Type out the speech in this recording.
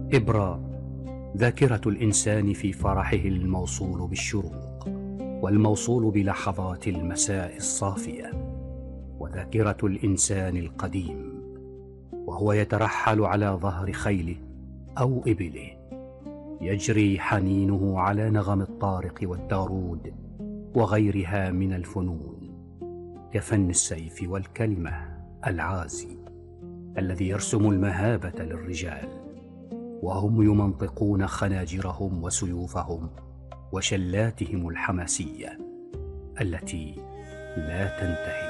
إبرة، ذاكرة الإنسان في فرحه الموصول بالشروق والموصول بلحظات المساء الصافية، وذاكرة الإنسان القديم وهو يترحل على ظهر خيله أو إبله، يجري حنينه على نغم الطارق والدارود وغيرها من الفنون، كفن السيف والكلمة العازي الذي يرسم المهابة للرجال، وهم يمنطقون خناجرهم وسيوفهم وشلاتهم الحماسية التي لا تنتهي.